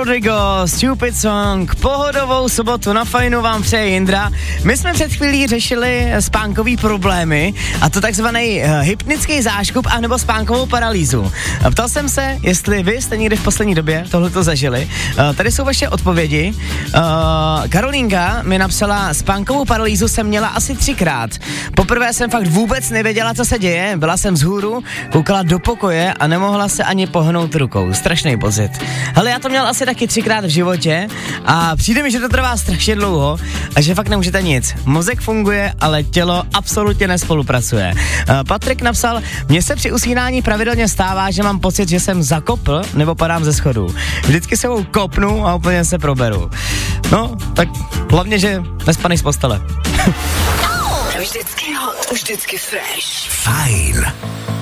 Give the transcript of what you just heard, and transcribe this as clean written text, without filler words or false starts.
Rodrigo, Stupid Song, pohodovou sobotu na Fajnu vám přeje Jindra. My jsme před chvílí řešili spánkový problémy, a to takzvaný hypnický záškup anebo spánkovou paralýzu. Ptal jsem se, jestli vy jste někdy v poslední době tohleto zažili. Tady jsou vaše odpovědi. Karolínka mi napsala, spánkovou paralýzu jsem měla asi 3krát. Poprvé jsem fakt vůbec nevěděla, co se děje, byla jsem vzhůru, koukala do pokoje a nemohla se ani pohnout rukou. Strašný pocit. Ale já to měl asi taky 3krát v životě a přijde mi, že to trvá strašně dlouho a že fakt nemůžete nic. Mozek funguje, ale tělo absolutně nespolupracuje. Patrik napsal, mně se při usínání pravidelně stává, že mám pocit, že jsem zakopl nebo padám ze schodů. Vždycky se kopnu a úplně se proberu. No, tak hlavně, že nespanej z postele. Vždycky hot, vždycky fresh. Fajn.